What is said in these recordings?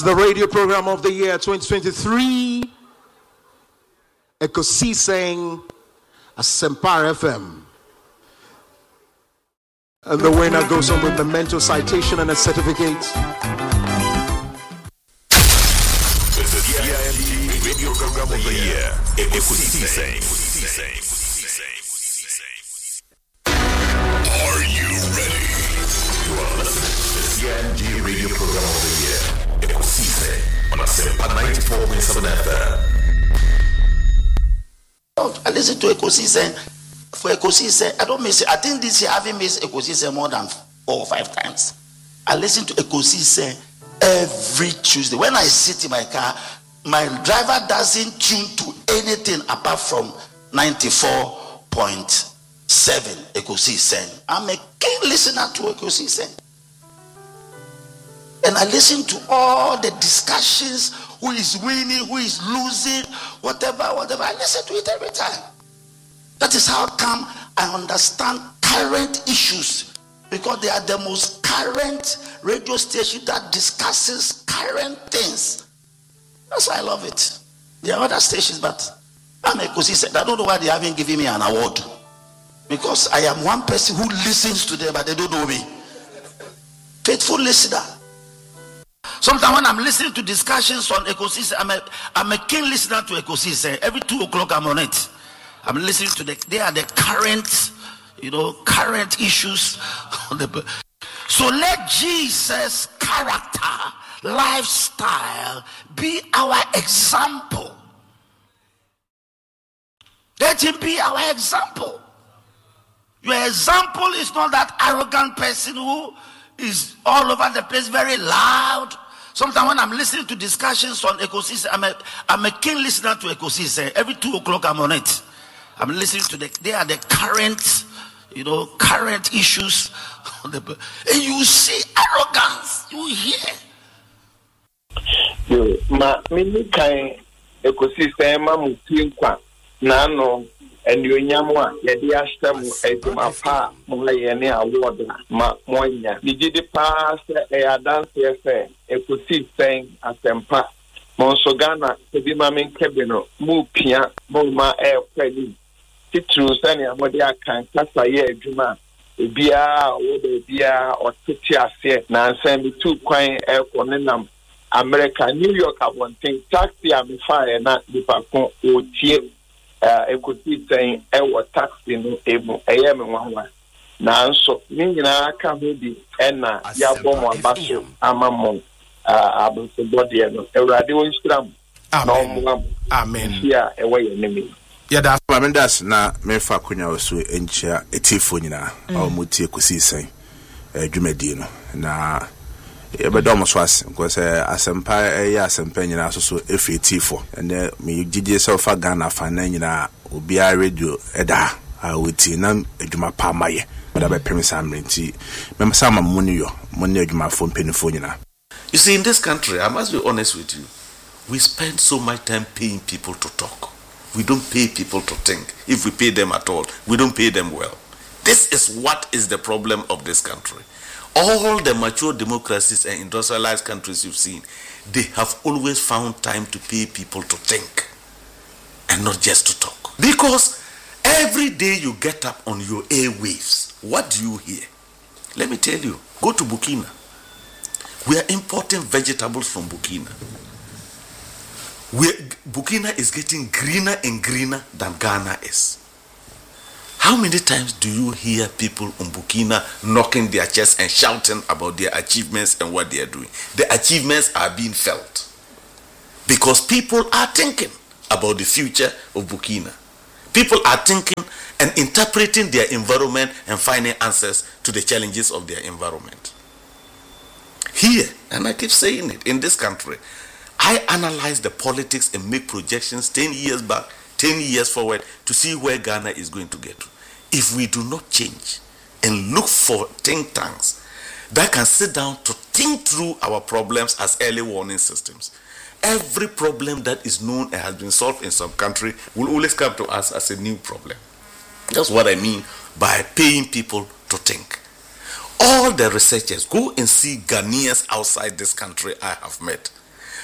The radio program of the year 2023, Ekosiseng Asempar FM. And the winner goes on with the mental citation and a certificate. The CIMT radio program of the year, Ekosiseng. Are you ready? You are listening to the CIMT radio program of the year, Ekosiseng, on Asempa 94.7 FM. I listen to Ekosiseng. For Ekosiseng, I don't miss it. I think this year I haven't missed Ekosiseng more than 4 or 5 times. I listen to Ekosiseng every Tuesday. When I sit in my car, my driver doesn't tune to anything apart from 94.7 Ekosiseng. I'm a keen listener to Ekosiseng. And I listen to all the discussions, who is winning, who is losing, whatever. I listen to it every time. That is how come I understand current issues, because they are the most current radio station that discusses current things. That's why I love it. There are other stations, but I'm Ekosiseng. I don't know why they haven't given me an award, because I am one person who listens to them, but they don't know me. Faithful listener. Sometimes when I'm listening to discussions on Ekosiseng, I'm a keen listener to Ekosiseng. Every 2 o'clock I'm on it. I'm listening to they are the current, current issues. So let Jesus' character, lifestyle be our example. Let him be our example. Your example is not that arrogant person who is all over the place, very loud. Sometimes when I'm listening to discussions on Ekosiseng, I'm a keen listener to Ekosiseng. Every 2 o'clock I'm on it. I'm listening to they are the current, current issues. And you see arrogance, you hear. Mimi kai Ekosiseng mutinkwa nano enyonyamwa yedi ashtamu edumapa mulayene award ma monya nigidi pass dance efe Ekosiseng Asempa Monsogana Kedima min kebino mu pia ma kweli titru sani amodia kan kasa ye adwuma ebia wo de bia otete ase na ansem bi tu kwan konenam America New York abonten taxi am fire na dipakon otie Ekosiseng ewo taxi no ebu eye me wanwa na nso ni nyina aka ho bi na ya bom abaso amamon abonso body no ewrade won shram amen ya ewe ye nemi ya daamendas na mefa konya oso enchia etifo nyina mutie Ekosiseng dwumadi no na ebedom so as because Asempa ya Asempa nyina so efi etifo ene me gigi selfa Ghana fa na nyina obia radio eda awoti na adwuma pa maye da be premisa mrenti memsa ma munyo adwuma fo mpenifo nyina. You see, in this country, I must be honest with you, we spend so much time paying people to talk. We don't pay people to think. If we pay them at all, we don't pay them well. This is what is the problem of this country. All the mature democracies and industrialized countries you've seen, they have always found time to pay people to think and not just to talk. Because every day you get up on your airwaves, what do you hear? Let me tell you, go to Burkina. We are importing vegetables from Burkina. Burkina is getting greener and greener than Ghana is. How many times do you hear people in Burkina knocking their chests and shouting about their achievements and what they are doing? The achievements are being felt because people are thinking about the future of Burkina. People are thinking and interpreting their environment and finding answers to the challenges of their environment. Here, and I keep saying it, in this country, I analyze the politics and make projections 10 years back, 10 years forward to see where Ghana is going to get to. If we do not change and look for think tanks that can sit down to think through our problems as early warning systems, every problem that is known and has been solved in some country will always come to us as a new problem. That's what I mean by paying people to think. All the researchers, go and see Ghanaians outside this country I have met.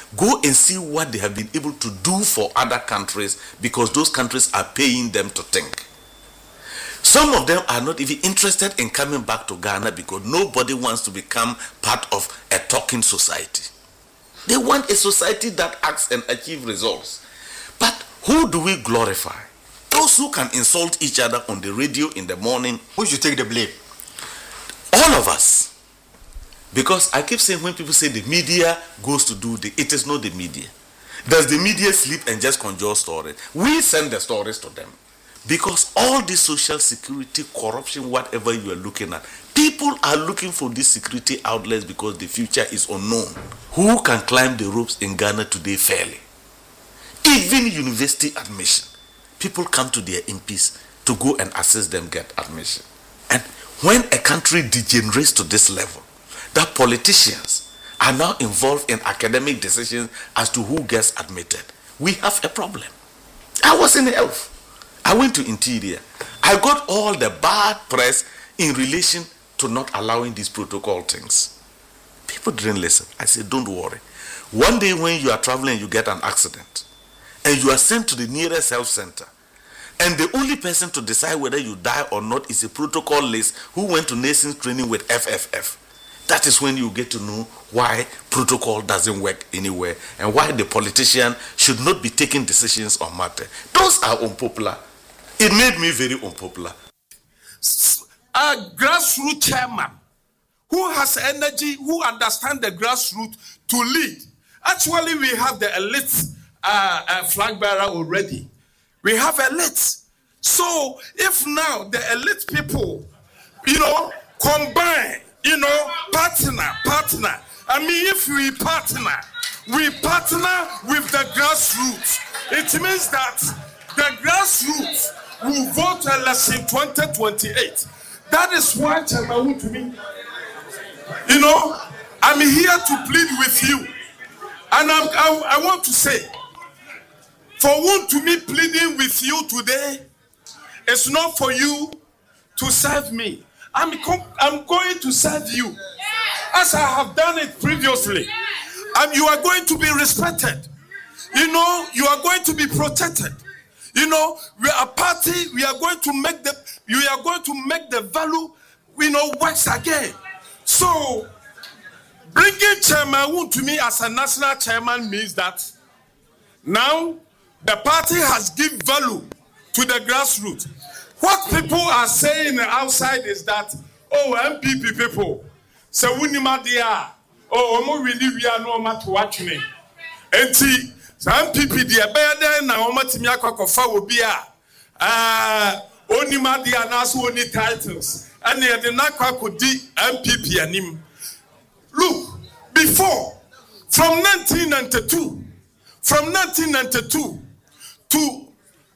Go and see what they have been able to do for other countries, because those countries are paying them to think. Some of them are not even interested in coming back to Ghana because nobody wants to become part of a talking society. They want a society that acts and achieves results. But who do we glorify? Those who can insult each other on the radio in the morning. Who should take the blame? All of us. Because I keep saying, when people say the media goes to do it is not the media. Does the media sleep and just conjure stories? We send the stories to them. Because all this social security, corruption, whatever you are looking at, people are looking for these security outlets because the future is unknown. Who can climb the ropes in Ghana today fairly? Even university admission. People come to their MPs to go and assist them get admission. And when a country degenerates to this level, that politicians are now involved in academic decisions as to who gets admitted, we have a problem. I was in health. I went to interior. I got all the bad press in relation to not allowing these protocol things. People didn't listen. I said, don't worry. One day when you are traveling, you get an accident, and you are sent to the nearest health center, and the only person to decide whether you die or not is a protocol list who went to nursing training with FFF. That is when you get to know why protocol doesn't work anywhere and why the politician should not be taking decisions on matter. Those are unpopular. It made me very unpopular. A grassroots chairman who has energy, who understands the grassroots to lead. Actually, we have the elite flag bearer already. We have elites. So if now the elite people, combine, partner. I mean, if we partner with the grassroots. It means that the grassroots will vote election 2028. That is why, Chairman, to me, I'm here to plead with you. And I want to say, for one to me pleading with you today, it's not for you to serve me. I'm going to serve you as I have done it previously. And you are going to be respected. You are going to be protected. We are a party. We are going to make the value, works again. So, bringing Chairman Woon to me as a national chairman means that now the party has given value to the grassroots. What people are saying outside is that, MPP people, so we need dia, we are no matter what me. And see, MPP dia better na omatimi akwakofa obi a oni madia na so oni titles and the nakwakodi MPP anim. Look, before, from 1992 to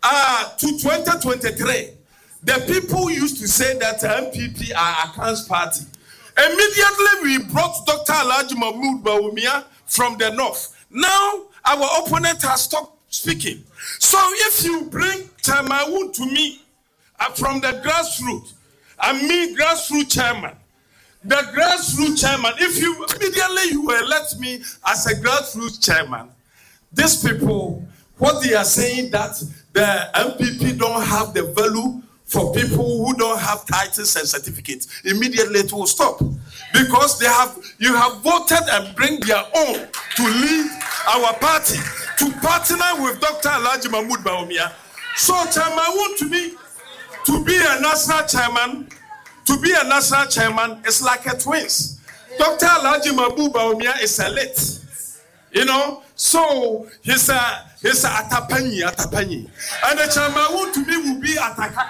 2023, the people used to say that MPP are a trans party. Immediately we brought Dr. Alhaji Mahmoud Bawumia from the north. Now our opponent has stopped speaking. So if you bring Chairman Woon to me from the grassroots, grassroots chairman, the grassroots chairman, if you immediately you elect me as a grassroots chairman, these people, what they are saying that the MPP don't have the value for people who don't have titles and certificates, immediately it will stop. Because you have voted and bring their own to lead our party, to partner with Dr. Alhaji Mahmoud Bawumia. So Chairman Woon to me, to be a national chairman is like a twins. Dr. Alhaji Mahmoud Bawumia is elite. So he's a atapanyi. And the Chairman Woon to me will be ataka.